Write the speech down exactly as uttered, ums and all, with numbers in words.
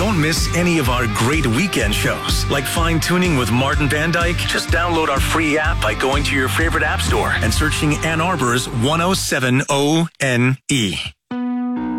Don't miss any of our great weekend shows, like Fine Tuning with Martin Van Dyke. Just download our free app by going to your favorite app store and searching Ann Arbor's one oh seven O N E.